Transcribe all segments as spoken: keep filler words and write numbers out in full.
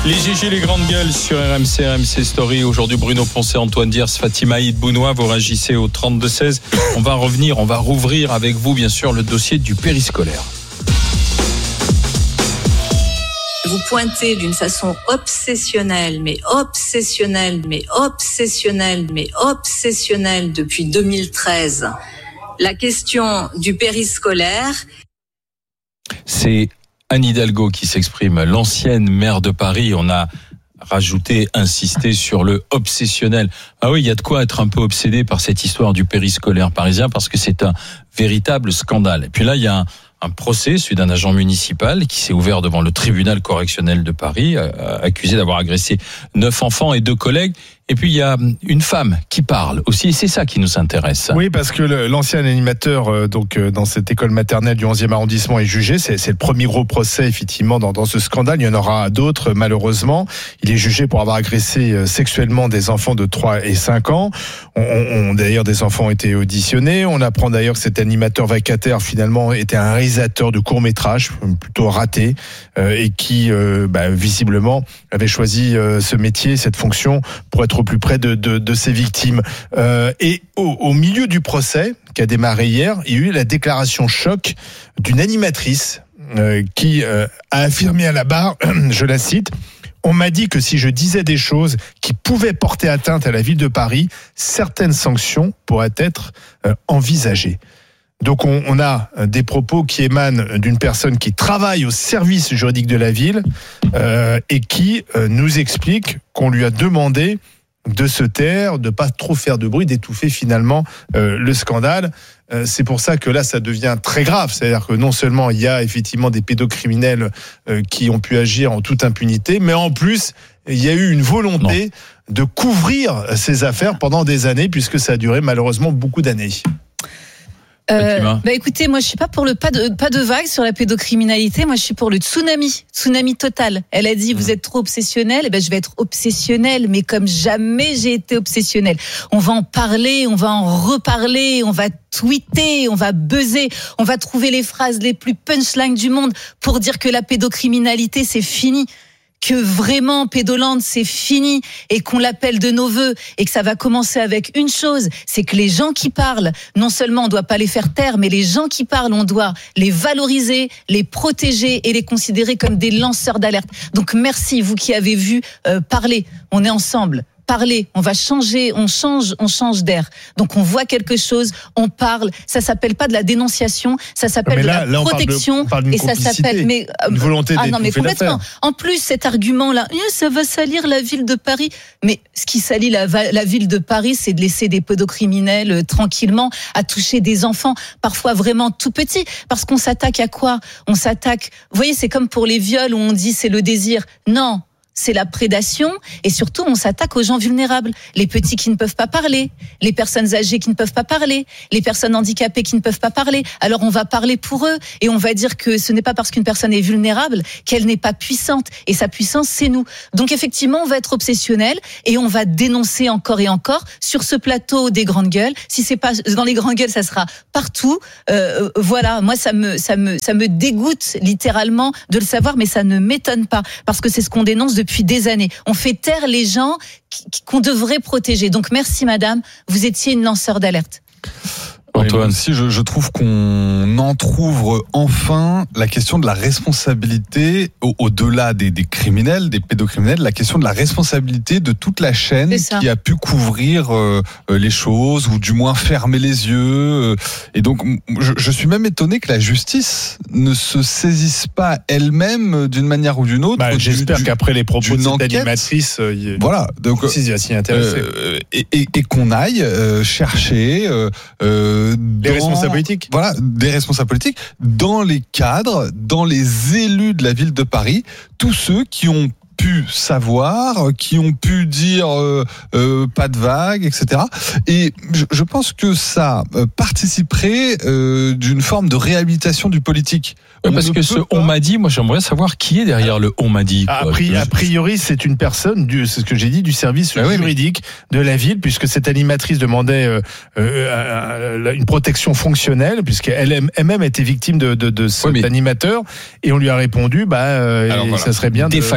Les G G, les grandes gueules sur R M C, R M C Story. Aujourd'hui, Bruno Poncet, Antoine Diers, Fatima Aïd Bounois, vous réagissez au trente-deux seize. On va revenir, on va rouvrir avec vous, bien sûr, le dossier du périscolaire. Vous pointez d'une façon obsessionnelle, mais obsessionnelle, mais obsessionnelle, mais obsessionnelle depuis deux mille treize, la question du périscolaire. C'est Anne Hidalgo qui s'exprime, l'ancienne maire de Paris. On a rajouté, insisté sur le obsessionnel. Ah oui, il y a de quoi être un peu obsédé par cette histoire du périscolaire parisien parce que c'est un véritable scandale. Et puis là, il y a un, un procès, celui d'un agent municipal qui s'est ouvert devant le tribunal correctionnel de Paris, euh, accusé d'avoir agressé neuf enfants et deux collègues. Et puis, il y a une femme qui parle aussi, et c'est ça qui nous intéresse. Oui, parce que le, l'ancien animateur euh, donc euh, dans cette école maternelle du onzième arrondissement est jugé. C'est, c'est le premier gros procès, effectivement, dans, dans ce scandale. Il y en aura d'autres, malheureusement. Il est jugé pour avoir agressé euh, sexuellement des enfants de trois et cinq ans. On, on, d'ailleurs, des enfants ont été auditionnés. On apprend d'ailleurs que cet animateur vacataire, finalement, était un réalisateur de courts-métrages, plutôt raté, euh, et qui, euh, bah, visiblement, avait choisi euh, ce métier, cette fonction, pour être au plus près de, de, de ses victimes. Euh, et au, au milieu du procès, qui a démarré hier, il y a eu la déclaration choc d'une animatrice euh, qui euh, a affirmé à la barre, je la cite, « On m'a dit que si je disais des choses qui pouvaient porter atteinte à la ville de Paris, certaines sanctions pourraient être euh, envisagées. » Donc on, on a des propos qui émanent d'une personne qui travaille au service juridique de la ville euh, et qui euh, nous explique qu'on lui a demandé de se taire, de pas trop faire de bruit, d'étouffer finalement euh, le scandale. Euh, c'est pour ça que là, ça devient très grave. C'est-à-dire que non seulement il y a effectivement des pédocriminels euh, qui ont pu agir en toute impunité, mais en plus, il y a eu une volonté non. de couvrir ces affaires pendant des années, puisque ça a duré malheureusement beaucoup d'années. Euh, bah écoutez, moi je suis pas pour le pas de pas de vague sur la pédocriminalité. Moi je suis pour le tsunami, tsunami total. Elle a dit vous êtes trop obsessionnel, et ben je vais être obsessionnel, mais comme jamais j'ai été obsessionnel. On va en parler, on va en reparler, on va tweeter, on va buzzer, on va trouver les phrases les plus punchline du monde pour dire que la pédocriminalité c'est fini. Que vraiment Pédoland c'est fini et qu'on l'appelle de nos voeux et que ça va commencer avec une chose, c'est que les gens qui parlent, non seulement on doit pas les faire taire, mais les gens qui parlent, on doit les valoriser, les protéger et les considérer comme des lanceurs d'alerte. Donc merci, vous qui avez vu euh, parler, on est ensemble. Parler, on va changer, on change, on change d'air. Donc on voit quelque chose, on parle. Ça s'appelle pas de la dénonciation, ça s'appelle là, de la là, protection on parle de, on parle et ça s'appelle mais une volonté ah non mais complètement. l'affaire. En plus cet argument là, ça va salir la ville de Paris. Mais ce qui salit la, la ville de Paris, c'est de laisser des pédocriminels euh, tranquillement à toucher des enfants, parfois vraiment tout petits, parce qu'on s'attaque à quoi ? On s'attaque. Vous voyez, c'est comme pour les viols où on dit c'est le désir. Non. C'est la prédation et surtout on s'attaque aux gens vulnérables, les petits qui ne peuvent pas parler, les personnes âgées qui ne peuvent pas parler, les personnes handicapées qui ne peuvent pas parler. Alors on va parler pour eux et on va dire que ce n'est pas parce qu'une personne est vulnérable qu'elle n'est pas puissante et sa puissance c'est nous. Donc effectivement on va être obsessionnel et on va dénoncer encore et encore sur ce plateau des grandes gueules. Si c'est pas dans les grandes gueules, ça sera partout. Euh, voilà, moi ça me ça me ça me dégoûte littéralement de le savoir, mais ça ne m'étonne pas parce que c'est ce qu'on dénonce depuis Depuis des années. On fait taire les gens qu'on devrait protéger. Donc merci madame, vous étiez une lanceur d'alerte. Antoine, si je, je trouve qu'on entrouvre enfin la question de la responsabilité au, au-delà des, des criminels, des pédocriminels, la question de la responsabilité de toute la chaîne qui a pu couvrir euh, les choses ou du moins fermer les yeux. Et donc, je, je suis même étonné que la justice ne se saisisse pas elle-même d'une manière ou d'une autre. Bah, j'espère du, qu'après les propos de cette enquête, animatrice, euh, voilà, donc il va s'y intéresser. Euh, et, et, et qu'on aille euh, chercher. Euh, euh, Des dans, responsables politiques. Voilà, des responsables politiques, dans les cadres, dans les élus de la ville de Paris, tous ceux qui ont pu savoir, qui ont pu dire euh, euh, pas de vague, et cetera. Et je, je pense que ça participerait euh, d'une forme de réhabilitation du politique. Ouais, parce que ce pas... on m'a dit, moi j'aimerais savoir qui est derrière le on m'a dit. A, pri, a priori, c'est une personne, du, c'est ce que j'ai dit, du service ah juridique oui, mais... de la ville, puisque cette animatrice demandait euh, euh, une protection fonctionnelle, puisqu'elle elle-même était victime de, de, de cet oui, mais... animateur, et on lui a répondu, bah, euh, Alors, voilà. ça serait bien. De de... facto, c'est une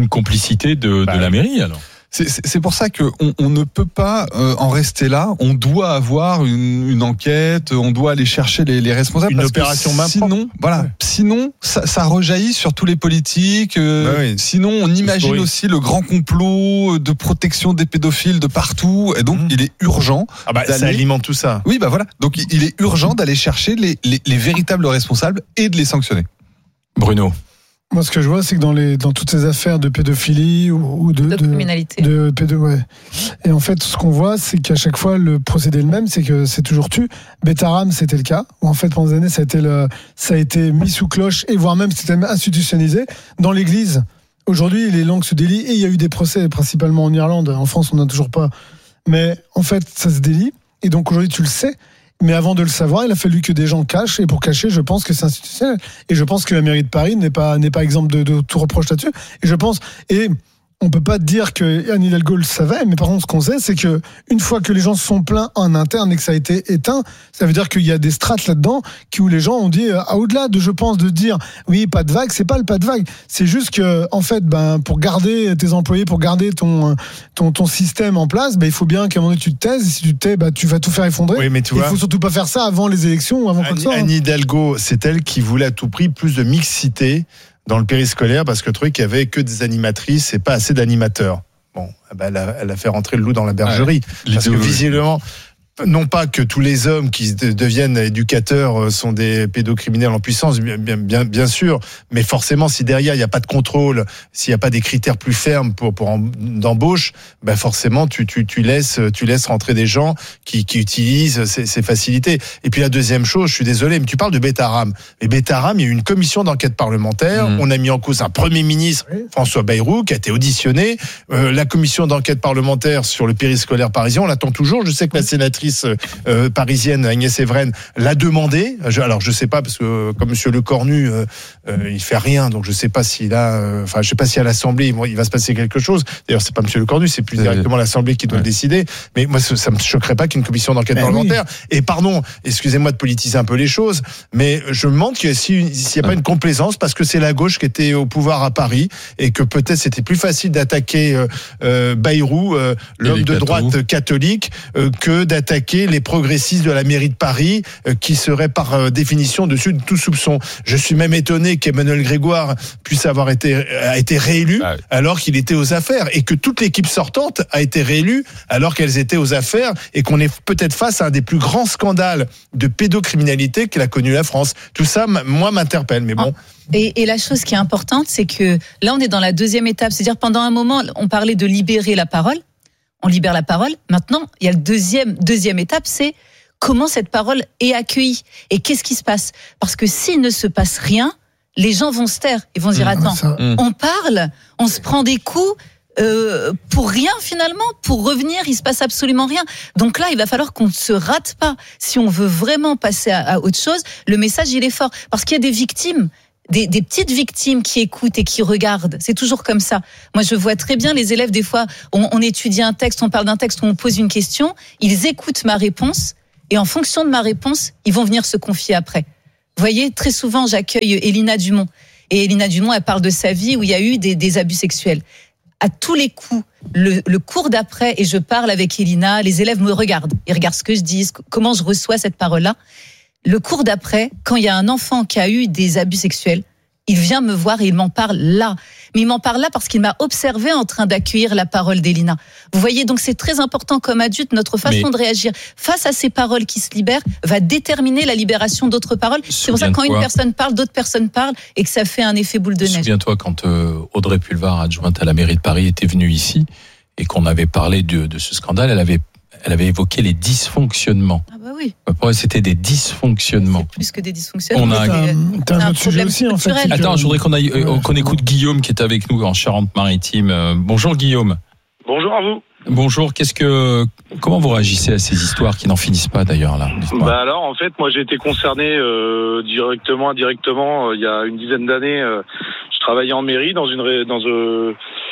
une complicité de, bah, de la mairie alors. C'est, c'est, c'est pour ça que on, on ne peut pas euh, en rester là. On doit avoir une, une enquête. On doit aller chercher les, les responsables. Une parce opération que main sinon, propre. voilà. Ouais. Sinon, ça, ça rejaillit sur tous les politiques. Euh, ouais, oui. Sinon, on imagine historique. aussi le grand complot de protection des pédophiles de partout. Et donc, mmh. il est urgent. Ah bah, ça alimente tout ça. Oui, bah voilà. Donc, il est urgent d'aller chercher les, les, les véritables responsables et de les sanctionner. Bruno. Moi, ce que je vois, c'est que dans les dans toutes ces affaires de pédophilie ou, ou de, de, de criminalité, de pédo, ouais. Et en fait, ce qu'on voit, c'est qu'à chaque fois, le procédé est le même, c'est que c'est toujours tu. Betaram, c'était le cas, où en fait, pendant des années, ça a été le, ça a été mis sous cloche et voire même c'était institutionnalisé dans l'Église. Aujourd'hui, les langues se délient et il y a eu des procès, principalement en Irlande. En France, on n'a toujours pas. Mais en fait, ça se délie. Et donc aujourd'hui, tu le sais. Mais avant de le savoir, il a fallu que des gens cachent. Et pour cacher, je pense que c'est institutionnel. Et je pense que la mairie de Paris n'est pas, n'est pas exemple de, de tout reproche là-dessus. Et je pense, et on peut pas dire que Anne Hidalgo le savait, mais par contre, ce qu'on sait, c'est que une fois que les gens se sont plaints en interne et que ça a été éteint, ça veut dire qu'il y a des strates là-dedans qui, où les gens ont dit, à au-delà de, je pense, de dire, oui, pas de vague, c'est pas le pas de vague. C'est juste que, en fait, ben, pour garder tes employés, pour garder ton, ton, ton système en place, ben, il faut bien qu'à un moment donné, tu te taises. Et si tu te tais, ben, tu vas tout faire effondrer. Oui, mais tu il vois, faut surtout pas faire ça avant les élections ou avant quoi que ce soit. Anne Hidalgo, c'est elle qui voulait à tout prix plus de mixité dans le périscolaire parce que le truc, il y avait que des animatrices et pas assez d'animateurs. Bon, ben elle, a, elle a fait rentrer le loup dans la bergerie. Ouais, parce que visiblement, non pas que tous les hommes qui deviennent éducateurs sont des pédocriminels en puissance, bien, bien, bien sûr, mais forcément, si derrière il n'y a pas de contrôle, s'il n'y a pas des critères plus fermes pour, pour en, d'embauche, ben forcément, tu, tu, tu laisses, tu laisses rentrer des gens qui, qui utilisent ces, ces facilités. Et puis la deuxième chose, je suis désolé, mais tu parles de Betaram. Mais Betaram, il y a eu une commission d'enquête parlementaire. Mmh. On a mis en cause un premier ministre, François Bayrou, qui a été auditionné. Euh, la commission d'enquête parlementaire sur le périscolaire parisien, on l'attend toujours. Je sais que la sénatrice Euh, parisienne Agnès Evren l'a demandé. Je, alors je sais pas parce que euh, comme Monsieur Lecornu, euh, euh, il fait rien, donc je sais pas s'il a. Enfin, euh, je sais pas si à l'Assemblée il, il va se passer quelque chose. D'ailleurs, c'est pas Monsieur Lecornu, c'est plus directement l'Assemblée qui doit ouais. le décider. Mais moi, ça, ça me choquerait pas qu'une commission d'enquête ben parlementaire. Oui. Et pardon, excusez-moi de politiser un peu les choses, mais je me demande que s'il n'y a pas une complaisance parce que c'est la gauche qui était au pouvoir à Paris et que peut-être c'était plus facile d'attaquer euh, euh, Bayrou, euh, l'homme de droite catholique, euh, que d'attaquer les progressistes de la mairie de Paris euh, qui seraient par euh, définition dessus de tout soupçon. Je suis même étonné qu'Emmanuel Grégoire puisse avoir été, a été réélu ah oui. alors qu'il était aux affaires et que toute l'équipe sortante a été réélue alors qu'elles étaient aux affaires et qu'on est peut-être face à un des plus grands scandales de pédocriminalité qu'elle a connu la France. Tout ça, moi, m'interpelle, mais bon. Et, et la chose qui est importante, c'est que là, on est dans la deuxième étape. C'est-à-dire, pendant un moment, on parlait de libérer la parole. On libère la parole. Maintenant, il y a le deuxième, deuxième étape, c'est comment cette parole est accueillie et qu'est-ce qui se passe. Parce que s'il ne se passe rien, les gens vont se taire. Ils vont se dire, attends, mmh. on parle, on se prend des coups euh, pour rien finalement, pour revenir, il se passe absolument rien. Donc là, il va falloir qu'on ne se rate pas. Si on veut vraiment passer à, à autre chose, le message, il est fort. Parce qu'il y a des victimes. Des, des petites victimes qui écoutent et qui regardent. C'est toujours comme ça. Moi, je vois très bien les élèves, des fois, on, on étudie un texte, on parle d'un texte, on pose une question, ils écoutent ma réponse et en fonction de ma réponse, ils vont venir se confier après. Vous voyez, très souvent, j'accueille Elina Dumont. Et Elina Dumont, elle parle de sa vie où il y a eu des, des abus sexuels. À tous les coups, le, le cours d'après, et je parle avec Elina, les élèves me regardent. Ils regardent ce que je dis, comment je reçois cette parole-là. Le cours d'après, quand il y a un enfant qui a eu des abus sexuels, il vient me voir et il m'en parle là. Mais il m'en parle là parce qu'il m'a observé en train d'accueillir la parole d'Elina. Vous voyez, donc c'est très important comme adulte, notre façon Mais... de réagir face à ces paroles qui se libèrent va déterminer la libération d'autres paroles. C'est pour ça que quand une personne parle, d'autres personnes parlent et que ça fait un effet boule de neige. Souviens-toi quand euh, Audrey Pulvar, adjointe à la mairie de Paris, était venue ici et qu'on avait parlé de, de ce scandale, elle avait Elle avait évoqué les dysfonctionnements. Ah bah oui. Pour elle, c'était des dysfonctionnements. C'est plus que des dysfonctionnements. On a un, t'as un autre sujet aussi, en fait. Attends, je voudrais qu'on aille, ouais. qu'on écoute Guillaume qui est avec nous en Charente-Maritime. Bonjour Guillaume. Bonjour à vous. Bonjour. Qu'est-ce que, comment vous réagissez à ces histoires qui n'en finissent pas d'ailleurs là? Bah alors en fait, moi j'ai été concerné euh, directement, indirectement euh, il y a une dizaine d'années. Euh, je travaillais en mairie dans une dans euh,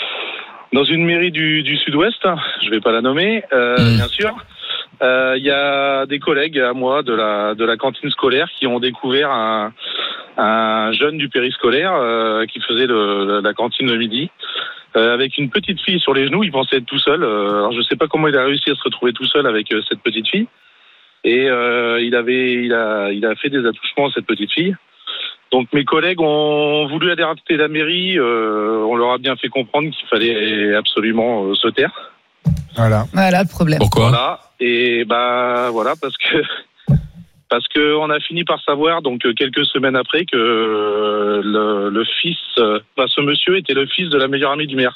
Dans une mairie du, du Sud-Ouest, je vais pas la nommer, euh, mmh. bien sûr. Il euh, y a des collègues à moi de la de la cantine scolaire qui ont découvert un, un jeune du périscolaire euh, qui faisait le, la cantine le midi. euh, avec une petite fille sur les genoux. Il pensait être tout seul. Euh, alors je sais pas comment il a réussi à se retrouver tout seul avec euh, cette petite fille. Et euh, il avait, il a, il a fait des attouchements à cette petite fille. Donc mes collègues ont voulu alerter la mairie. Euh, on leur a bien fait comprendre qu'il fallait absolument euh, se taire. Voilà. Voilà le problème. Pourquoi ? Voilà. Et bah voilà parce que parce que on a fini par savoir donc quelques semaines après que euh, le, le fils, euh, bah, ce monsieur était le fils de la meilleure amie du maire.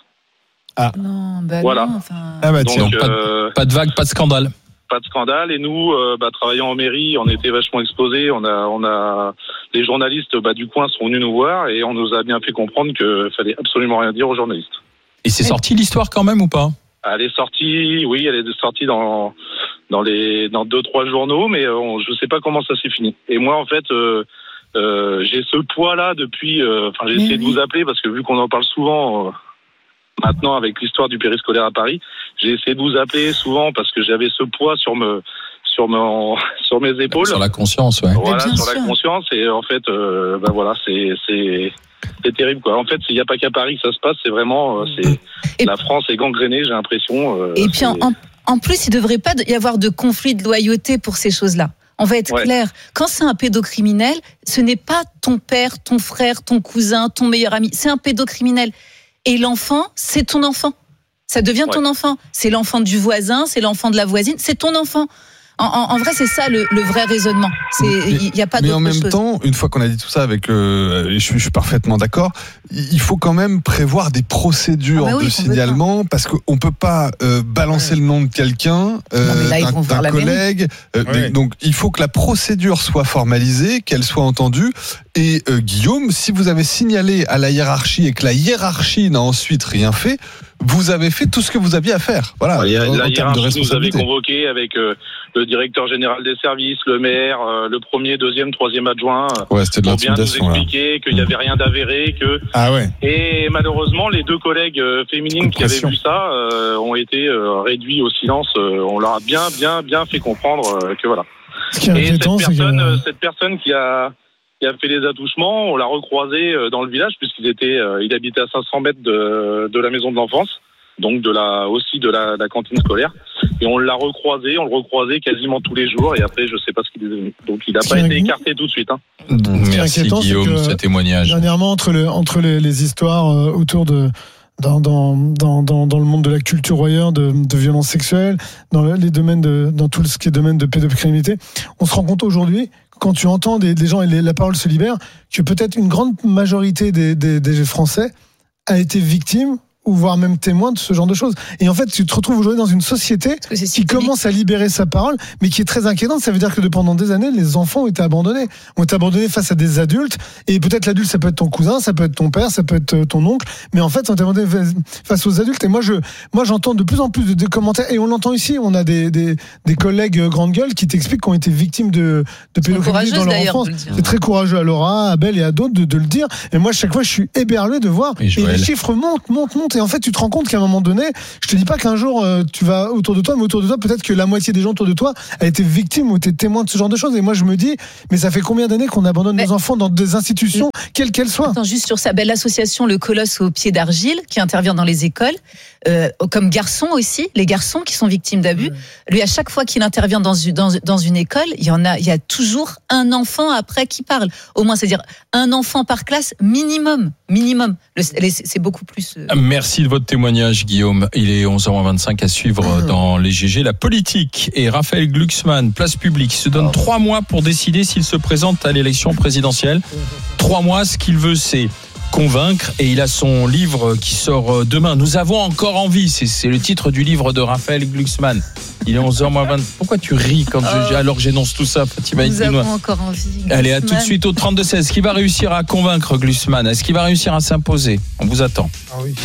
Non, bah Voilà. non, enfin... Ah bah tiens. Donc pas de- euh, Pas de vague, pas de scandale. pas de scandale. Et nous, euh, bah, travaillant en mairie, on était vachement exposés. On a, on a, les journalistes bah, du coin sont venus nous voir et on nous a bien fait comprendre qu'il fallait absolument rien dire aux journalistes. Et c'est sorti l'histoire quand même ou pas ? Elle est sortie, oui, elle est sortie dans dans les dans deux trois journaux, mais on, je sais pas comment ça s'est fini. Et moi, en fait, euh, euh, j'ai ce poids-là depuis. Enfin, euh, j'ai Mais essayé oui. de vous appeler parce que vu qu'on en parle souvent. Euh, Maintenant, avec l'histoire du périscolaire à Paris, j'ai essayé de vous appeler souvent parce que j'avais ce poids sur me, sur mon, sur mes épaules. Sur la conscience, ouais. Voilà, Mais bien sur sûr. la conscience. Et en fait, euh, ben voilà, c'est, c'est, c'est terrible, quoi. En fait, il n'y a pas qu'à Paris que ça se passe. C'est vraiment, euh, c'est, Et- la France est gangrénée, j'ai l'impression. Euh, Et puis c'est- en, en- en plus, il ne devrait pas y avoir de conflit de loyauté pour ces choses-là. On va être Ouais. clair. Quand c'est un pédocriminel, ce n'est pas ton père, ton frère, ton cousin, ton meilleur ami. C'est un pédocriminel. Et l'enfant, c'est ton enfant. Ça devient ton Ouais. enfant. C'est l'enfant du voisin, c'est l'enfant de la voisine, c'est ton enfant. En, en- en vrai, c'est ça le, le vrai raisonnement. C'est, il n'y a pas Mais d'autre en même chose. temps, une fois qu'on a dit tout ça, avec le, je, suis, je suis parfaitement d'accord. Il faut quand même prévoir des procédures Ah bah oui, de complètement. signalement parce qu'on peut pas euh, balancer le nom de quelqu'un, euh, Non, mais là, ils d'un, vont voir d'un la mairie. collègue. Euh, Ouais. des- donc, il faut que la procédure soit formalisée, qu'elle soit entendue. Et euh, Guillaume, si vous avez signalé à la hiérarchie et que la hiérarchie n'a ensuite rien fait, vous avez fait tout ce que vous aviez à faire. Voilà. Il y a- en, la en termes de hiérarchie nous avait responsabilité. convoqué avec euh, le directeur général des services, le maire, euh, le premier, deuxième, troisième adjoint, euh, Ouais, c'était de pour bien nous l'intimidation là. expliquer qu'il n'y avait rien d'avéré, que Ah ouais. et malheureusement les deux collègues euh, féminines qui avaient Pression. vu ça euh, ont été euh, réduits au silence. Euh, on leur a bien, bien, bien fait comprendre euh, que voilà. Ce qui est Et cette inquiétant, c'est personne, euh, que. cette personne qui a qui a fait les attouchements, on l'a recroisé euh, dans le village puisqu'il était, euh, il habitait à cinq cents mètres de, de la maison de l'enfance, donc de la aussi de la, la cantine scolaire. Et on l'a recroisé, on le recroisait quasiment tous les jours. Et après, je sais pas ce qu'il est devenu. Donc, il n'a Ce pas qui est été inquiétant- écarté tout de suite. Hein. Merci inquiétant, c'est Guillaume, que- ce témoignage. Dernièrement, entre, le, entre les, les histoires euh, autour de. Dans, dans, dans, dans, dans le monde de la culture ailleurs, de, de violences sexuelles, dans le- les domaines de, dans tout ce qui est domaine de pédocriminalité, on se rend compte aujourd'hui, quand tu entends des, des gens et les- la parole se libère, que peut-être une grande majorité des, des, des Français a été victime ou voire même témoin de ce genre de choses. Et en fait, tu te retrouves aujourd'hui dans une société Parce que c'est qui systémique. commence à libérer sa parole, mais qui est très inquiétante. Ça veut dire que de- pendant des années, les enfants ont été abandonnés, ont été abandonnés face à des adultes. Et peut-être l'adulte, ça peut être ton cousin, ça peut être ton père, ça peut être euh, ton oncle, mais en fait, on est abandonné face aux adultes. Et moi, je, moi, j'entends de plus en plus de, de commentaires, et on l'entend ici. On a des, des, des collègues euh, grande gueule qui t'expliquent qu'ils ont été victimes de, de pédophilie courageuses, dans leur d'ailleurs, enfance. de le dire. C'est très courageux à Laura, à Abel et à d'autres de, de le dire. Et moi, chaque fois, je suis éberlué de voir. Et Et, Joël. les chiffres montent, montent, montent. Et en fait, tu te rends compte qu'à un moment donné, je te dis pas qu'un jour euh, tu vas autour de toi, mais autour de toi, peut-être que la moitié des gens autour de toi a été victime ou été témoin de ce genre de choses. Et moi, je me dis, mais ça fait combien d'années qu'on abandonne Mais- nos enfants dans des institutions, quelles qu'elles soient? Attends, juste sur sa belle association, le Colosse au pied d'argile, qui intervient dans les écoles, euh, comme garçon aussi, les garçons qui sont victimes d'abus. Lui, à chaque fois qu'il intervient dans une, dans, dans une école, il y en a, il y a toujours un enfant après qui parle. Au moins, c'est-à-dire un enfant par classe minimum, minimum. Le- les- c'est beaucoup plus. euh, Merci de votre témoignage, Guillaume. Il est onze heures vingt-cinq à suivre dans les G G. La politique et Raphaël Glucksmann, place publique, se donne trois mois pour décider s'il se présente à l'élection présidentielle. Trois mois, ce qu'il veut, c'est convaincre, et il a son livre qui sort demain. Nous avons encore envie. C'est, c'est le titre du livre de Raphaël Glucksmann. Il est onze heures vingt. Pourquoi tu ris quand je, alors j'énonce tout ça, Fatima Nous Itinois? avons encore envie. Allez, à tout de Glucksmann. suite au trente-deux seize. Est-ce qu'il va réussir à convaincre Glucksmann? Est-ce qu'il va réussir à s'imposer? On vous attend. Ah oui.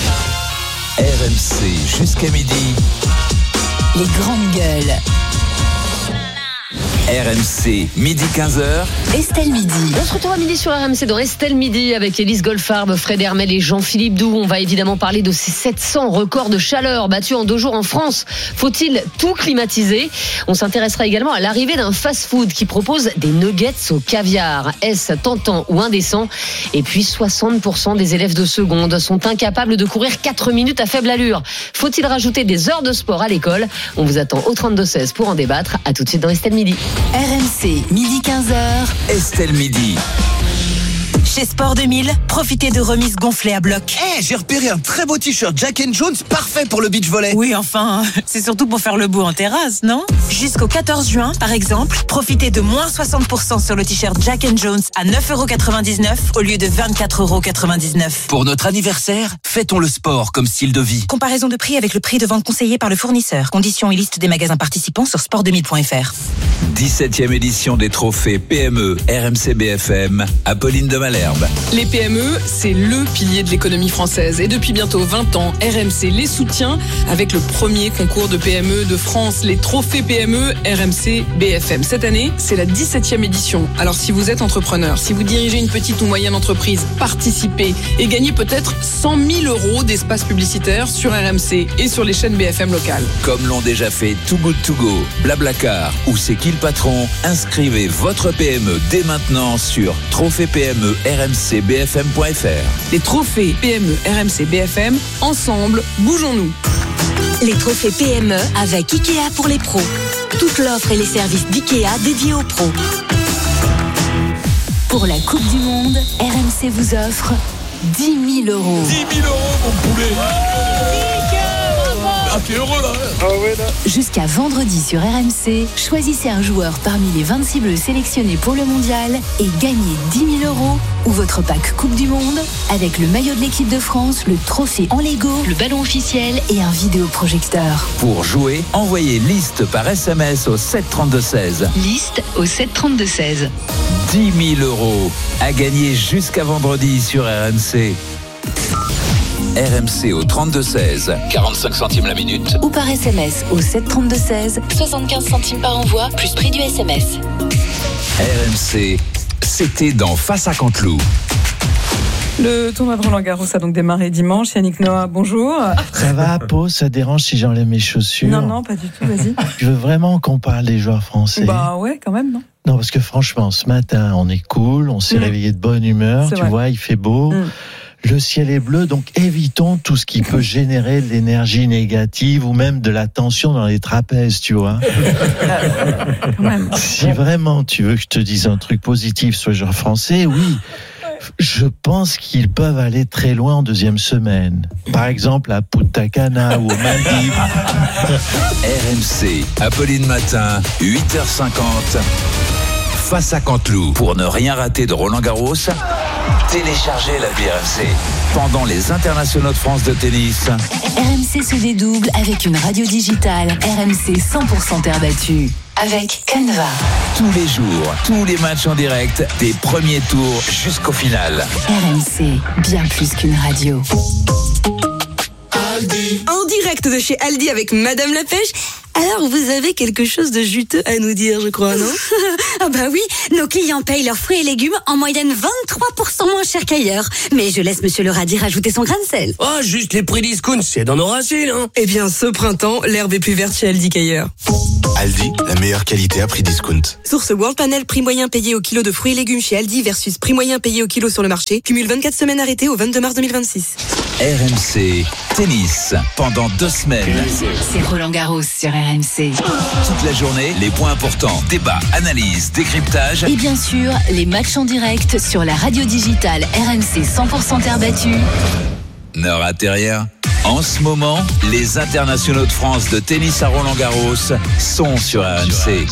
R M C jusqu'à midi. Les grandes gueules. R M C, midi quinze heures. Estelle Midi. On se retrouve à midi sur R M C dans Estelle Midi avec Élise Goldfarb, Fred Hermel et Jean-Philippe Doux. On va évidemment parler de ces sept cents records de chaleur battus en deux jours en France. Faut-il tout climatiser ? On s'intéressera également à l'arrivée d'un fast-food qui propose des nuggets au caviar. Est-ce tentant ou indécent ? Et puis soixante pour cent des élèves de seconde sont incapables de courir quatre minutes à faible allure. Faut-il rajouter des heures de sport à l'école ? On vous attend au trente-deux seize pour en débattre. À tout de suite dans Estelle Midi. R M C, midi quinze heures. Estelle Midi. Chez Sport deux mille, profitez de remises gonflées à bloc. Eh, hey, j'ai repéré un très beau t-shirt Jack and Jones, parfait pour le beach volley. Oui, enfin, c'est surtout pour faire le beau en terrasse, non ? Jusqu'au quatorze juin, par exemple, profitez de moins soixante pour cent sur le t-shirt Jack and Jones à neuf euros quatre-vingt-dix-neuf au lieu de vingt-quatre euros quatre-vingt-dix-neuf. Pour notre anniversaire, fêtons le sport comme style de vie. Comparaison de prix avec le prix de vente conseillé par le fournisseur. Conditions et liste des magasins participants sur sport deux mille point f r. dix-septième édition des trophées P M E R M C B F M, Apolline de Malherbe. Les P M E, c'est le pilier de l'économie française. Et depuis bientôt vingt ans, R M C les soutient avec le premier concours de P M E de France, les trophées P M E R M C B F M. Cette année, c'est la dix-septième édition. Alors si vous êtes entrepreneur, si vous dirigez une petite ou moyenne entreprise, participez et gagnez peut-être cent mille euros d'espace publicitaire sur R M C et sur les chaînes B F M locales. Comme l'ont déjà fait Too Good To Go, Blablacar ou C'est qui le patron, inscrivez votre P M E dès maintenant sur trophée P M E R M C B F M point F R. Les trophées P M E R M C B F M, ensemble, bougeons-nous. Les trophées P M E avec Ikea pour les pros. Toute l'offre et les services d'Ikea dédiés aux pros. Pour la Coupe du Monde, R M C vous offre dix mille euros. dix mille euros, mon poulet. Ah, t'es heureux là, ah ouais, là. Jusqu'à vendredi sur R M C, choisissez un joueur parmi les vingt-six bleus sélectionnés pour le mondial et gagnez dix mille euros ou votre pack Coupe du Monde avec le maillot de l'équipe de France, le trophée en Lego, le ballon officiel et un vidéoprojecteur. Pour jouer, envoyez liste par S M S au sept trente-deux seize. Liste au sept trente-deux seize. dix mille euros à gagner jusqu'à vendredi sur R M C. R M C au trente-deux seize, quarante-cinq centimes la minute. Ou par S M S au sept trente-deux seize, soixante-quinze centimes par envoi, plus prix du S M S. R M C, c'était dans Face à Canteloup. Le tournoi de Roland-Garros a donc démarré dimanche. Yannick Noah, bonjour. Ça va, Pau? Ça dérange si j'enlève mes chaussures? Non, non, pas du tout, vas-y. Je veux vraiment qu'on parle des joueurs français. Bah ouais, quand même, non? Non, parce que franchement, ce matin, on est cool, on s'est mmh. réveillé de bonne humeur, C'est tu vrai. vois, il fait beau. Mmh. Le ciel est bleu, donc évitons tout ce qui peut générer de l'énergie négative ou même de la tension dans les trapèzes, tu vois. Quand même. Si vraiment tu veux que je te dise un truc positif sur les joueurs français, oui, je pense qu'ils peuvent aller très loin en deuxième semaine. Par exemple à Punta Cana ou aux Maldives. R M C, Apolline Matin, huit heures cinquante. Face à Canteloup. Pour ne rien rater de Roland-Garros, téléchargez l'appli R M C. Pendant les internationaux de France de tennis, R M C se dédouble avec une radio digitale. R M C cent pour cent terre battue. Avec Canva. tous les jours, tous les matchs en direct, des premiers tours jusqu'au final. R M C, bien plus qu'une radio. Aldi. En direct de chez Aldi avec Madame la Pêche. Alors, vous avez quelque chose de juteux à nous dire, je crois, non? Ah bah oui, nos clients payent leurs fruits et légumes en moyenne vingt-trois pour cent moins cher qu'ailleurs. Mais je laisse Monsieur le radis rajouter son grain de sel. Oh, juste les prix discount, c'est dans nos racines, hein. Eh bien, ce printemps, l'herbe est plus verte chez Aldi qu'ailleurs. Aldi, la meilleure qualité à prix discount. Source World Panel, prix moyen payé au kilo de fruits et légumes chez Aldi versus prix moyen payé au kilo sur le marché. Cumule vingt-quatre semaines arrêtées au vingt-deux mars deux mille vingt-six. R M C, tennis, pendant deux semaines. C'est Roland Garros sur R M C. Toute la journée, les points importants, débats, analyses, décryptage. Et bien sûr, les matchs en direct sur la radio digitale R M C cent pour cent terre battue. Ne ratez rien. En ce moment, les internationaux de France de tennis à Roland-Garros sont sur R M C.